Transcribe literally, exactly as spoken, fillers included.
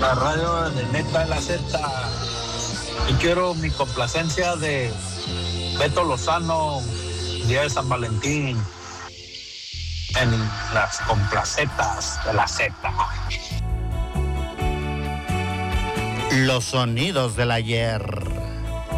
La radio de Neta de la Z. Y quiero mi complacencia de Beto Lozano, día de San Valentín, en las complacetas de la Z. Los sonidos del ayer.